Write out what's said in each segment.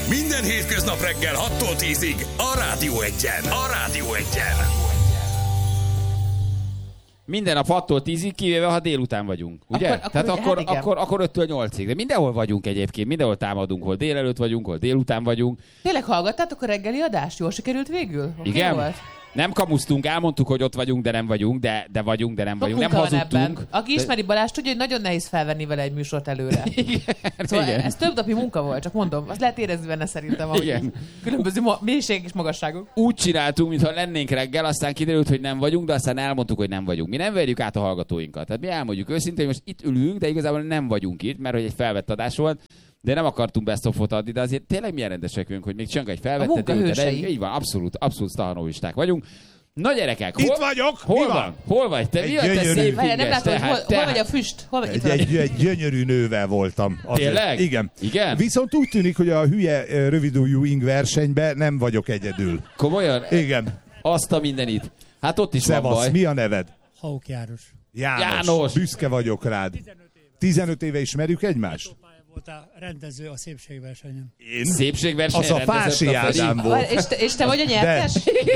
Minden hétköznap reggel 6-tól 10-ig a Rádió Egyen. A Rádió Egyen. Minden nap 6-tól 10-ig, kivéve ha délután vagyunk, ugye? Akkor 5-től 8-ig. De mindenhol vagyunk egyébként, mindenhol támadunk, hol délelőtt vagyunk, hol délután vagyunk. Tényleg hallgattátok a reggeli adást? Jól sikerült végül? Igen? Volt? Nem kamusztunk, elmondtuk, hogy ott vagyunk, de nem vagyunk, de vagyunk, de nem vagyunk. Nem hazudtunk. Aki ismeri Balást, tudja, hogy nagyon nehéz felvenni vele egy műsort előre. Igen. Szóval ez több napi munka volt, csak mondom. Azt lehet érezni benne szerintem, ahogy különböző mélységek és magasságok. Úgy csináltunk, mintha lennénk reggel, aztán kiderült, hogy nem vagyunk, de aztán elmondtuk, hogy nem vagyunk. Mi nem verjük át a hallgatóinkat. Tehát mi elmondjuk őszintén, hogy most itt ülünk, de igazából nem vagyunk itt, mert hogy egy felvett adás volt. De nem akartunk best-of-ot adni, de azért tényleg milyen rendesek vagyunk, hogy még csinálunk egy felvettet. Így van, abszolút sztahanovlisták vagyunk. Na gyerekek, itt vagyok! Hol vagy? Te mi a te szép nem látom, hogy hol vagy a füst? Egy gyönyörű nővel voltam. Tényleg? Igen. Igen. Viszont úgy tűnik, hogy a hülye rövidújú ing versenyben nem vagyok egyedül. Komolyan? Igen. Azt a mindenit. Hát ott is Szevasz, van baj. mi a neved? Hauk János. János. Büszke vagyok rád. 15 éve ismerjük egymást? Voltál rendező a szépségversenyen. Én? Szépségversenyen az a Fási Ádám volt. És te vagy a nyertes?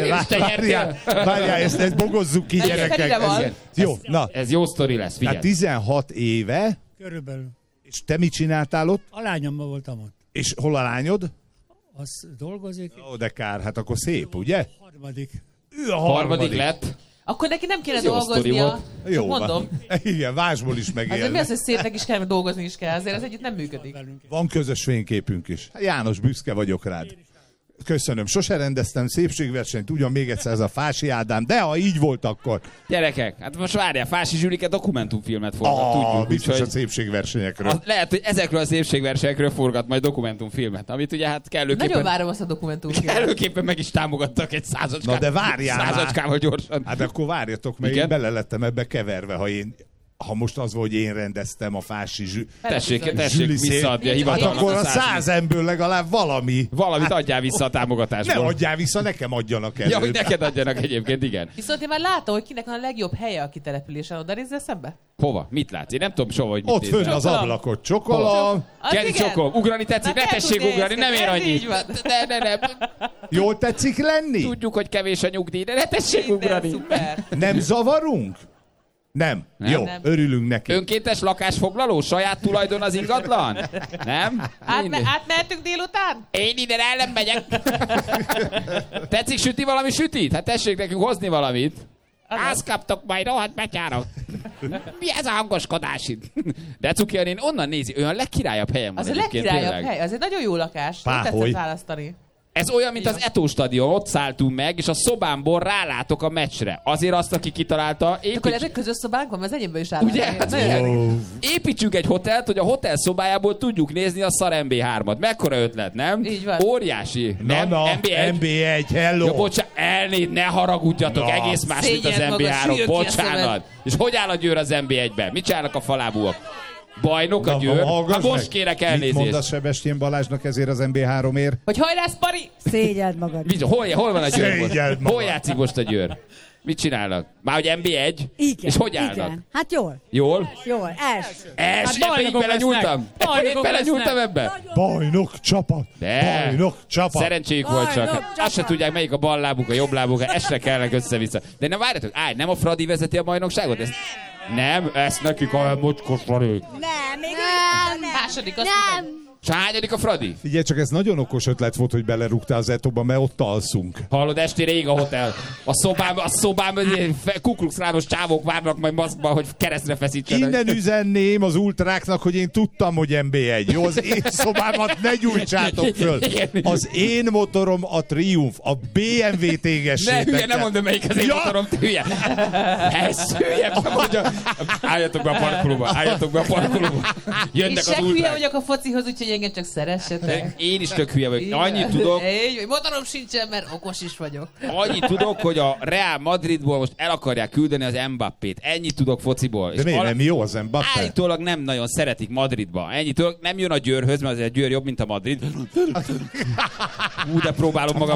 Várjál, ezt bogozzuk ki, gyerekek. Jó, na. Ez jó sztori lesz, figyelj. Hát 16 éve. Körülbelül. És te mit csináltál ott? A lányommal voltam ott. És hol a lányod? Az dolgozik. Ó, de kár, hát akkor szép, ugye? Harmadik. Ő a harmadik lett. Akkor neki nem kéne dolgoznia. Jó, mondom. Igen, Vásból is megélni. Azért mi az, hogy szépnek is kell, mert dolgozni is kell? Azért ez együtt nem működik. Van közös fényképünk is. János, büszke vagyok rád. Köszönöm. Sose rendeztem szépségversenyt, ugyan még egyszer ez a Fási Ádám, de ha így volt, akkor... Gyerekek, hát most várjál, Fási Zsülike dokumentumfilmet forgat, tudjuk. Biztos a szépségversenyekről. Lehet, hogy ezekről a szépségversenyekről forgat majd dokumentumfilmet, amit ugye hát kellőképpen... Nagyon várom azt a dokumentumfilmet. Kellőképpen meg is támogattak egy százacskával. Na de várjál százacskával gyorsan. Hát akkor várjatok, mert én bele lettem ebbe keverve, ha most az volt, hogy én rendeztem a Fási Tessék visszaadni a hivatalmat. Hát akkor a 100 emből legalább valami. Valamit adjál vissza a támogatásból. Nem adjál vissza, nekem adjanak előbb. Ja, hogy neked adjanak egyébként, igen. Viszont én már látom, hogy kinek van a legjobb helye a kitelepülésen. Oda nézzel szembe? Hova? Mit látsz? Én nem tudom soha, hogy mit ott fönn az ablakot csokolom. Keri csokolom. Ugrani tetszik? Ne tessék ugrani, nem ér annyit. Ne. Jól tetszik lenni? Tudjuk, hogy kevés a nyugdíj, de ne tessék ugrani. Nem zavarunk? Nem. Jó, örülünk neki. Önkéntes lakásfoglaló? Saját tulajdon az ingatlan? Nem? Átmehetünk délután? Én ide el nem megyek. Tetszik süti valami sütit? Hát tessék nekünk hozni valamit. Azt kaptok majd, rohadt betyárok. Mi ez a hangoskodás itt? De Cukian, én onnan nézi, olyan legkirályabb helyem van. Az a legkirályabb hely, az egy nagyon jó lakás. Tetszett választani. Ez olyan, mint az Eto stadion, ott szálltunk meg, és a szobámból rálátok a meccsre. Azért azt, aki kitalálta... Akkor ezek közös szobánk van, mert az enyémben is ugye? Építsünk egy hotelt, hogy a hotel szobájából tudjuk nézni a szar MB3-at. Mekkora ötlet, nem? Így van. Óriási. Nem, MB1, hello. Ja, bocsánat, ne haragudjatok, egész más, mint az MB3. Bocsánat. És hogy áll a Győr az MB1-ben? Mit csinálnak a falábúak? Bajnok a Győr? Hát most kérek elnézést. Mit mondasz Sebestyén Balázsnak ezért az MB3-ért? Hogy hajrá, Spari! Szégyeld magad. Hol van a Győr? Hol játszik most a Győr? Mit csinálnak? Már hogy MB1? Igen, és hogy állnak? Igen. Hát jól. Jól? Jól, Ebbe belenyúltam? Belenyúltam ebbe? Bajnok csapat. Bajnok csapat. Szerencséjük volt csak. Azt se tudják, melyik a bal lábuk, a jobb lábuk, ezt se kellnek össze-vissza. De ne várjatok, nem a Fradi vezeti a bajnokságot? Nem, ezt nekik a mocskos Fradi. Nem, még nem. Második, azt nem. Hányadik a Fradi? Figyelj, csak ez nagyon okos ötlet volt, hogy belerúgtál az Etóba, mert ott alszunk. Hallod, estére ég a hotel. A szobában Ku Klux Klános csávók várnak majd maszkban, hogy keresztre feszítsenek. Innen üzenném az ultráknak, hogy én tudtam, hogy MB1. Jó, az én szobámat ne gyújtsátok föl. Az én motorom a Triumph, a BMW tégessétek. Ne hülye, nem mondom, melyik az én motorom, hülye. Ez hülye. Álljatok be a parkolóba. Jönnek az ultrák. És hülye vagyok a focihoz, úgyhogy engem csak szeressetek. Én is tök hülye vagyok. Annyit tudok... Motorom sincsen, mert okos is vagyok. Annyit tudok, hogy a Real Madridból most el akarják küldeni az Mbappét. Ennyit tudok fociból. De miért nem jó az Mbappé? Állítólag nem nagyon szeretik Madridba. Ennyit tudok, nem jön a Győrhöz, mert azért a Győr jobb, mint a Madrid. De próbálom magam.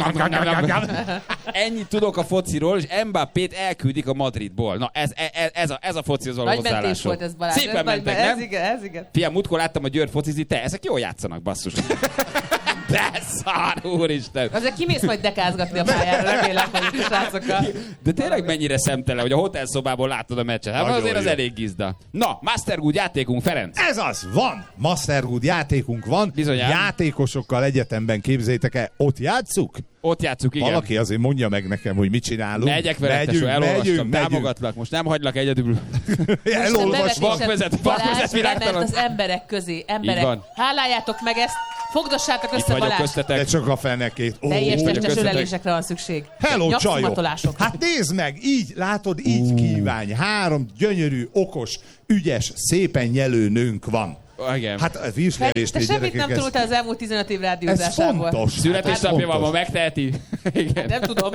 Ennyit tudok a fociról, és Mbappét elküldik a Madridból. Na, ez a focihoz való hozzáállásom. Nagy mentés volt ez, Balázs. Szépen mentek, nem? Ez igen. Fiam, múltkor láttam a Győr focizni, ezek jól játszanak, basszus. De szar, úristen! Azért kimész majd dekázgatni a pályára, remélem, hogy a srácokkal. De tényleg mennyire szemtelen, hogy a hotelszobából látod a meccset. Hát Nagyon azért az jó. elég gizda. Na, Mastergood játékunk, Ferenc. Ez az, van! Mastergood játékunk van. Bizonyám. Játékosokkal egyetemben, képzeljétek el, ott játsszuk? Ott játsszuk, igen. Valaki azért mondja meg nekem, hogy mit csinálunk. Megyek veled, tesó, elolvastam, támogatlak. Most nem hagylak egyedül. Elolvasva. Vakvezet, Balázs világtalan. lement az emberek közé. Így Emberek, van. háláljátok meg ezt, fogdossátok Itt össze vagyok Balázs. De köztetek. csak a fenekét. Ó, Teljes testes köszöntek. ölelésekre van szükség. hello, csajok! Nyakszimatolások. Hát nézd meg, így, látod, így kívánj. 3 gyönyörű, okos, ügyes, szépen nyelő nőnk van. Igen. Hát a vízlevést Te és semmit gyerekek, nem tanultál az elmúlt 15 év ez rádiózásából. fontos. Születésnapja van, ma fontos. megteheti. Igen. Nem tudom.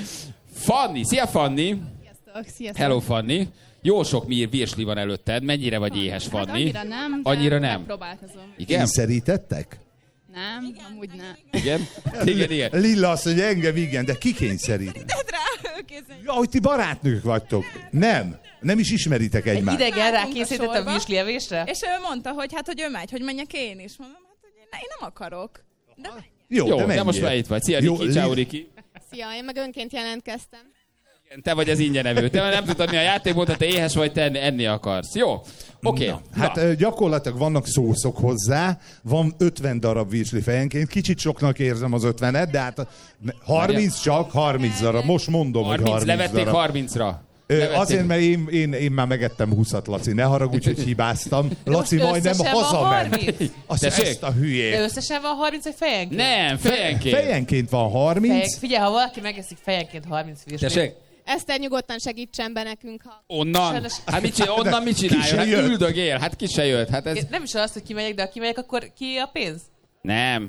Fanni, szia Fanni. Sziasztok. Hello Fanni. Jó sok virsli van előtted, mennyire vagy éhes, Hát Fanni? annyira nem, de Annyira nem? próbálkozom. Igen? Kényszerítettek? Nem, amúgy nem. Igen? Igen. Lilla azt mondja, engem igen, de ki kényszerít? Ja, hogy ti barátnők vagytok. Nem is ismeritek Egy egymást. idegen Álltunk a rákészített a sorba. vízslievésre? És ő mondta, hogy hát, hogy ő megy, hogy menjek én is. Mondom, hát, hogy én nem akarok. De Jó, Jó, de de menjél. most már itt vagy. Szia, Jó, Riki, ciao, Riki. szia, én meg önként jelentkeztem. Igen, te vagy az ingyenevő. Te nem tudod, mi a játékból, te éhes vagy, te enni akarsz. Jó? Oké. Na, hát gyakorlatilag vannak szószok hozzá, van 50 darab virsli fejenként, kicsit soknak érzem az 50-et, de hát 30 csak, 30 darab, most mondom, hogy 30 levették darab. 30-ra. Azért, mert én már megettem 20-at, Laci, ne haragudj, hogy hibáztam. Laci most majdnem összesen van hazament. 30? Azt Tessék? ezt a De hülyét. összesen van 30 vagy fejenként? Nem, fejenként. Fejenként van 30. Figyelj, ha valaki megeszik fejenként 30 virslit. Tessék? Eszter, nyugodtan segítsen be nekünk, ha... Onnan? Sajnos- Hát onnan mit Ki csináljon? se Hát jött. üldögél, hát ki se jött. Hát ez... Én nem is az, hogy kimegyek, de ha kimegyek, akkor ki a pénz? Nem.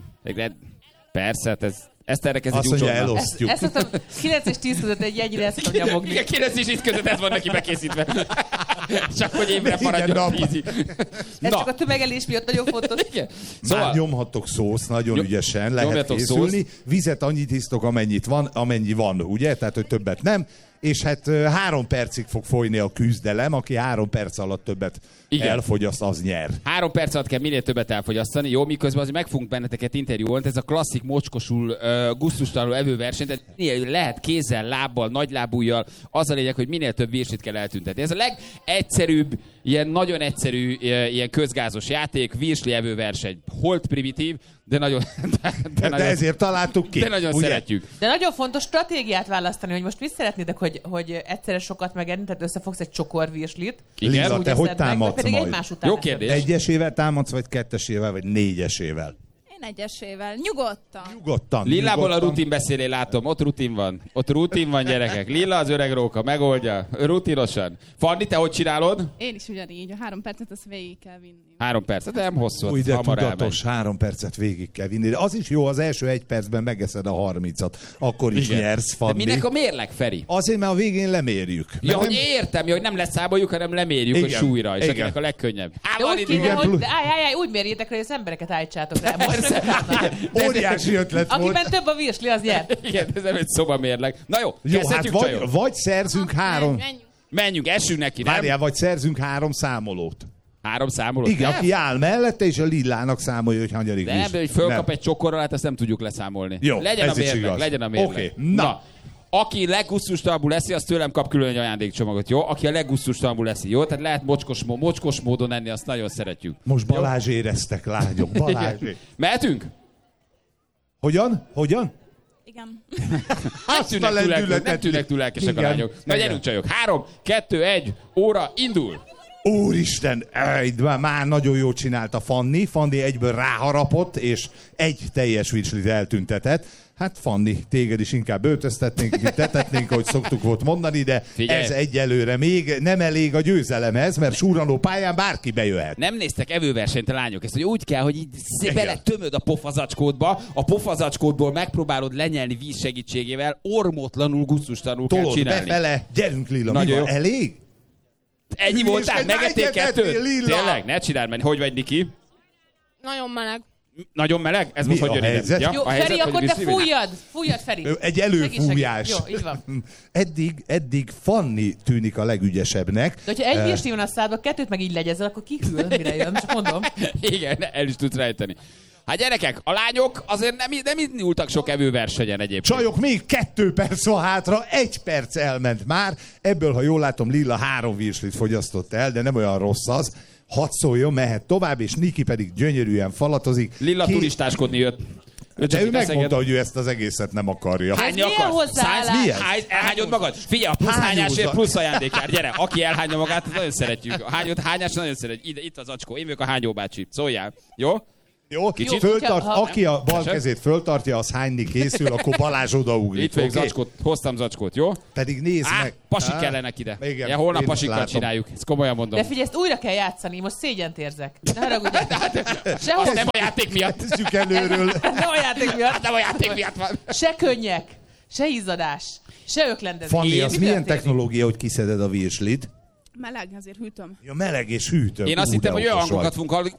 Persze, hát ez... Eszterre kezd Azt egy mondja, úcsonna. elosztjuk. Ezt szoktam 9 és 10 között egy jegyre ezt szoktam nyomogni. Igen, 9 és 10 között ez van neki bekészítve. Csak hogy évre Minden maradjon nap. 10. Ez Na, csak a tömegelés miatt nagyon fontos. igen. Szóval Szóval, nyomhattok szószt, nagyon ügyesen lehet nyomjatok készülni. Vizet annyit isztok, amennyi van, ugye? Tehát, hogy többet nem. És hát 3 percig fog folyni a küzdelem, aki 3 perc alatt többet Igen. elfogyaszt, az nyer. 3 perc alatt kell minél többet elfogyasztani, jó? Miközben azért meg fogunk benneteket interjúolni, ez a klasszik mocskosul, gusztustalanul evőverseny, tehát minél lehet kézzel, lábbal, nagylábújjal, az a lényeg, hogy minél több virslit kell eltüntetni. Ez a legegyszerűbb, ilyen nagyon egyszerű, ilyen közgázos játék, virsli evőverseny. Holt primitív, de nagyon, De nagyon, ezért találtuk ki. de nagyon ugye? szeretjük. De nagyon fontos stratégiát választani, hogy most mit szeretnétek, hogy egyszerre sokat megenni, tehát összefogsz egy csokor virslit. Igen. Lilla, úgy te hogy eszed meg, vagy támadsz pedig majd? egymás után Jó eszed. kérdés. Egyesével támadsz, vagy kettesével, vagy négyesével? Én egyesével. Nyugodtan. Nyugodtan. Lillából a nyugodtan. rutin beszélé látom, ott rutin van. Ott rutin van, gyerekek. Lilla az öreg róka, megoldja. Rutinosan. Fanni, te hogy csinálod? Én is ugyanígy, a 3 percet azt végig kell vinni. 3 perc, de nem hosszú. Úgy, de hamar tudatos, 3 percet végig kell vinni. De az is jó, az első 1 percben megeszed a 30-at. Akkor is Igen. nyersz, De Fanni. minek a mérleg, Feri? Azért, mert a végén lemérjük. Ja, Mert hogy nem- értem, hogy nem leszámoljuk, hanem lemérjük Igen. a súlyra, és Igen. akinek a legkönnyebb. De úgy kéne, Igen, hogy plusz- de állj, úgy mérjétek rá, hogy az embereket állítsátok rá. Most Óriási ötlet volt. akiben több a virsli, az nyer. Igen, ez nem egy szobamérleg. Na jó, Jó, hát kezdhetjük, csajok? vagy szerzünk 3... Menjünk. Menjünk, essünk neki, nem? Várjál, vagy szerzünk 3 számolót. 3 számolót? Igen, Nem? aki áll mellette, és a Lillának számolja, hogy hanyadik De nem, de hogy fölkap egy csokorral, hát ezt nem tudjuk leszámolni. Jó, legyen a ez is mérleg, igaz. legyen a mérleg. Oké, na. Aki leggusztustalanabbul leszi, az tőlem kap külön egy ajándékcsomagot, jó? Aki a leggusztustalanabbul leszi, jó? Tehát lehet mocskos módon enni, azt nagyon szeretjük. Most Balázs éreztek, lányok. Balázs. Mehetünk? Hogyan? Igen. Nem tűnnek túl lelkesek a Igen. lányok. Na Igen. gyerünk csajok. 3, 2, 1, óra, indul! Úristen, már nagyon jól csinálta Fanni. Fanni egyből ráharapott, és egy teljes virslit eltüntetett. Hát Fanni, téged is inkább öltöztetnénk, mint tetetnénk, ahogy szoktuk volt mondani, de Figyelj. ez egyelőre még nem elég a győzelemhez, mert súranó pályán bárki bejöhet. Nem néztek evőversenyt a lányok, ezt hogy úgy kell, hogy így Igen. bele tömöd a pofazacskódba, a pofazacskódból megpróbálod lenyelni víz segítségével, ormótlanul, gusztustalanul kell Tolod csinálni. befele, gyerünk Lilla, Nagyon mi van? jó. Elég? Ennyi Hülyeség, voltál? Megettél egyet 2? ettél, Lilla! Tényleg? Ne csináld meg. Hogy vagy, Niki? Nagyon meleg. Nagyon meleg? Ez Mi most hogy a jön ide? helyzet? Jó, a helyzet, Feri, hogy akkor te visszavinni? fújjad, Feri. Egy előfújás. Segít. Jó, így van. Eddig Fanni tűnik a legügyesebbnek. De hogyha egy virsli van a szádba, 2 meg így legyezel, akkor kihűl, mire jön, csak mondom. Igen, el is tudsz rejteni. Hát gyerekek, a lányok azért nem indultak sok evőversenyen egyébként. Csajok, még 2 perc van hátra, 1 perc elment már. Ebből, ha jól látom, Lilla 3 virslit fogyasztott el, de nem olyan rossz az. Hadd szóljon, mehet tovább, és Niki pedig gyönyörűen falatozik. Lilla turistáskodni jött. De ő megmondta, hogy ő ezt az egészet nem akarja. Hányni milyen akarsz? hozzáállás? Milyen? Elhányod magad? Figyelj, a plusz hányásért plusz ajándékár. Gyere, aki elhányja magát, nagyon szeretjük. A hányás nagyon szeretjük. Itt az acskó. Én vagyok a hányó bácsi. Szóljál. Jó? Jó, Kicsit? föltart, aki a bal kezét föltartja, az hányni készül, akkor Balázs odaugrik. Itt vagyok zacskót, hoztam zacskót, jó? Pedig nézd meg. Pasik kellenek ide. Igen, Ja, holnap én pasikkal látom. csináljuk. Ezt komolyan mondom. De figyelj, ezt újra kell játszani, most szégyent érzek. Ne haragudjatok. Az nem a játék miatt. Kezdjük előről. Nem a játék miatt. Nem a játék miatt van. Se könnyek, se izzadás, se öklendezés. Fanni, az Mi milyen történik? technológia, hogy kiszeded a virslit? Meleg, azért hűtöm. Ja, meleg és hűtő. Én azt hittem, hogy olyan hangokat fogunk hallani.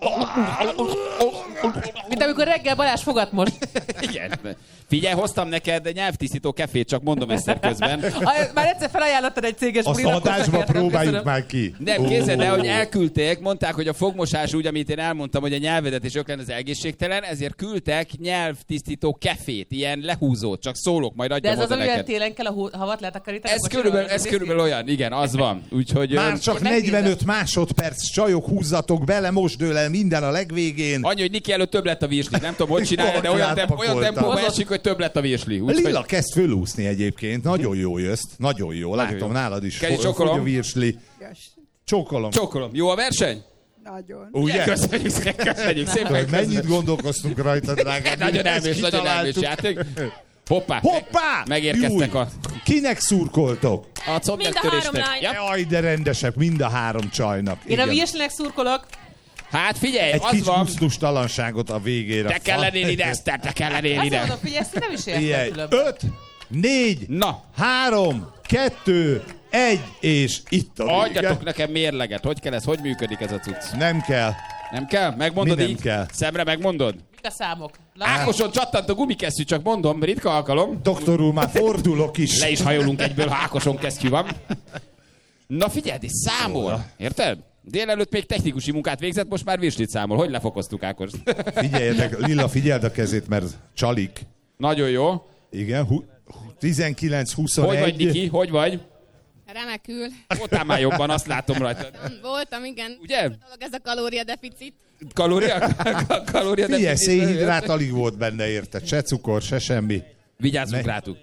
Mint amikor reggel Balázs fogat most. Igen. Figyelj, hoztam neked nyelvtisztító kefét, csak mondom egyszer közben. Már egyszer felajánlottad egy céges Azt bulit, akkor adásba tökéletes, próbáljuk köszönöm. már ki. Nem, képzeld el, hogy elküldték, mondták, hogy a fogmosás úgy, amit én elmondtam, hogy a nyelvedet és öklend az egészségtelen, ezért küldtek nyelvtisztító kefét, ilyen lehúzót, csak szólok, majd De adjam ez az, oda amivel neked. télen kell a havat letakarítani? Ez körülbelül olyan, igen, az van. Úgyhogy Már csak megnézem. 45 másodperc, csajok, húzzatok bele, most dől el minden a legvégén. annyi, hogy Niki előtt több lett a virsli. Nem tudom, hogy csinálja, de olyan Átpakoltam. tempóban esik, hogy több lett a virsli. Úgyhogy Lilla kezd fölúszni egyébként, nagyon jó jössz, nagyon jó. Látom, jó. nálad is Kedi, fogy csókolom. a virsli. Csókolom. csókolom. Jó a verseny? Nagyon. Ugye? Köszönjük szépen. Hogy mennyit gondolkoztunk rajta, drágám. Nagyon elmés, nagyon elmés játék. Hoppá! Hoppá! Megérkeztek Júj! a Kinek szurkoltok? Mind a 3 lány. Ja. Jaj, de rendesek, mind a 3 csajnak. Én a Igen. virslinek szurkolok. Hát figyelj, Egy az kis van. gusztustalanságot a végére. Te kell lennél ide, Eszter, te kell lennél Azt ide. mondom, figyelj, ezt nem is értem Ilyen. különben. 5, 4, Na, 3, 2, 1, és itt a vége. adjatok nekem mérleget. Hogy kell ez? Hogy működik ez a cucc? Nem kell. Nem kell? Megmondod Mi nem így? kell? Szemre megmondod? Mik a számok? Ákoson csattant a gumikesztyű, csak mondom, ritka alkalom. Doktor úr, már fordulok is. Le is hajolunk egyből, ha Ákoson kesztyű van. Na figyeld, és számol. Érted? Délelőtt még technikusi munkát végzett, most már virslit számol. Hogy lefokoztuk Ákos? Figyeljetek, Lilla, figyeld a kezét, mert csalik. Nagyon jó. Igen, 19, 21. Hogy vagy, Niki? Hogy vagy? Remekül. Voltál már jobban, azt látom rajta. Voltam, igen. Ugye? Ez a dolog, ez a kalóriadeficit. Kalória Figyelj, deficit. szénhidrát alig volt benne, érted? Se cukor, se semmi. Vigyázzunk rátuk.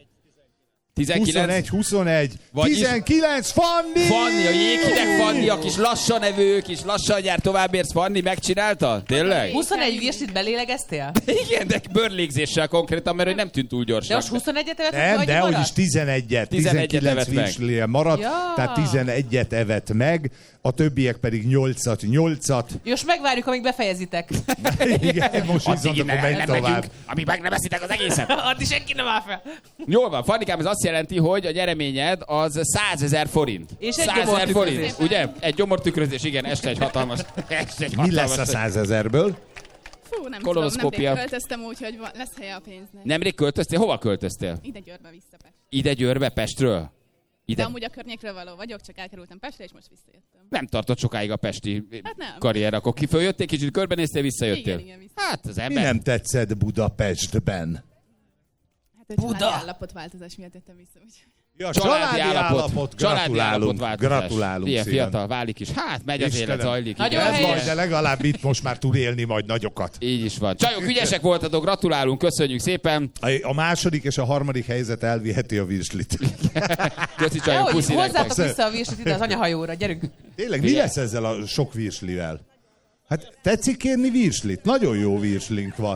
19? 21, Vagyis- 19, Fanni! Fanni, a jéghideg Fanni, a kis lassan evő, kis lassan jár továbbérsz, Fanni megcsinálta? Tényleg? 21 virslit belélegeztél? Igen, de bőrlégzéssel konkrétan, mert hogy nem tűnt túl De gyorsan. most 21-et evett, Nem, vagy de hogy is maradt? 11-et, 11-et 19 evett meg. virslie maradt, Ja. tehát 11-et evett meg, a többiek pedig 8-at. Most megvárjuk, amíg befejezitek. Igen, most Addig viszont innen akkor menj nem tovább. megyünk, amíg meg nem eszitek az egészet. Addig senki nem áll fel. Jól van, Fannikám, ez azt jelenti, hogy a nyereményed az 100 000 forint. És egy 100 000 gyomortükrözés. forint, ugye? Egy gyomortükrözés, igen, este egy hatalmas. Este egy Mi lesz a hatalmas- 100 000-ből? Fú, nem Kolonoszkópia. tudom, nemrég költöztem úgy, hogy lesz helye a pénznek. Nemrég költöztél? Hova költöztél? Ide Győrbe vissza Pest. Ide Győrbe, Pestről? De Ide. amúgy a környékről való vagyok, csak elkerültem Pestre, és most visszajöttem. Nem tartott sokáig a pesti Hát nem. karrier, akkor kiföljöttél, kicsit körbenéztél, visszajöttél. Igen, vissza. Hát az Mi ember. nem tetszett Budapestben? Hát egy családi állapotváltozás miatt jöttem vissza, úgyhogy... Ja, Családi állapot Gratulálunk. változás. Gratulálunk Ilyen szépen. fiatal válik is. Hát megy az Istenem. élet, zajlik. Nagyon igen. Ez helyes. vagy, de legalább itt most már tud élni majd nagyokat. Így is van. Csajok, ügyesek voltatok, gratulálunk, köszönjük szépen. A második és a harmadik helyzet elviheti a virslit. Köszi De csajok, hogy puszi nektek. hozzátok vissza a virslit ide az anyahajóra, gyerünk. Tényleg, mi Ugye? lesz ezzel a sok virslivel? Hát tetszik kérni virslit? Nagyon jó virslink van.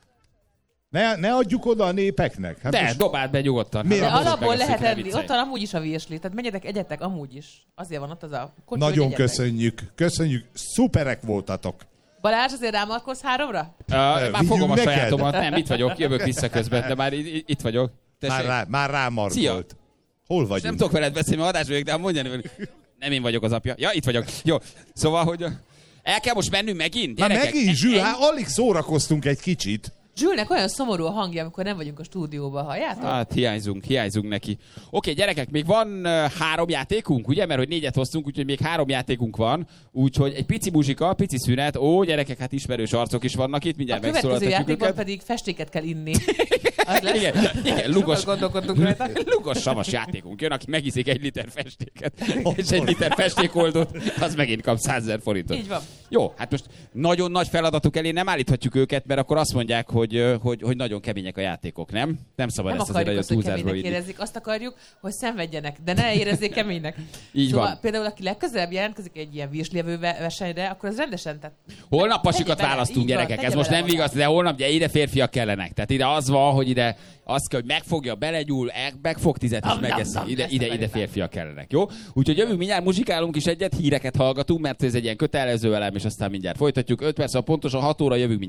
Ne adjuk oda a népeknek. Hát De, most- dobáld be nyugodtan. Miért? De Hát, alapból megeszik, lehet ne enni, viccelj. ott van amúgy is a virsli, tehát menjetek, egyetek amúgy is. Azért van ott az a kocsi, hogy Nagyon egyetek. köszönjük. Köszönjük. Szuperek voltatok. Balázs, azért rámarkolsz 3-ra? Már Vigyünk fogom a neked? sajátomat. Nem, itt vagyok, jövök vissza közben, de már itt vagyok. Tessék. Már rámarkolt. Szia. Hol Nem vagyunk? tudok veled beszélni, mert adás vagyok, de mondjani velük. Nem én vagyok az apja. Ja, itt vagyok. Jó, szóval, hogy el kell most mennünk megint? Na Gyerekek, megint, Zsül, hát alig szórakoztunk egy kicsit. Zsülnek olyan szomorú a hangja, amikor nem vagyunk a stúdióban, halljátok? Hát hiányzunk neki. Oké, gyerekek, még van 3 játékunk, ugye? Mert hogy 4-et hoztunk, úgyhogy még 3 játékunk van. Úgyhogy egy pici muzsika, pici szünet. Ó, gyerekek, hát ismerős arcok is vannak itt, mindjárt a következő megszólaltatjuk játékban őket. pedig festéket kell inni. Igen, lugos savas játékunk jön, aki megiszik 1 liter festéket, és 1 liter festékoldót, az megint kap 100 000 forintot. Így van. Jó, hát most nagyon nagy feladatok elé nem állíthatjuk őket, mert akkor azt mondják, hogy nagyon kemények a játékok, nem? Nem szabad Nem ezt azért akarjuk nagyon azt, hogy túlzásba keménynek vinni. érezzék, azt akarjuk, hogy szenvedjenek, de ne érezzék keménynek. Így szóval van. például, aki legközelebb jelentkezik egy ilyen virslievő versenyre, akkor az rendesen, tehát Holnap pasikat tegye bele, választunk, így van, gyerekek, ez tegye most bele nem vigasz, de holnap ugye ide férfiak kellenek. Tehát ide az van, hogy ide azt kell, hogy megfogja, belegyúl, megfog 10 és megeszi. Ide férfiak kellenek, jó? Úgyhogy jövünk mindjárt, muzsikálunk is egyet, híreket hallgatunk, mert ez egy ilyen kötelező elem, és aztán mindjárt folytatjuk. 5 perc, pontosan 6 óra jövünk mindjárt.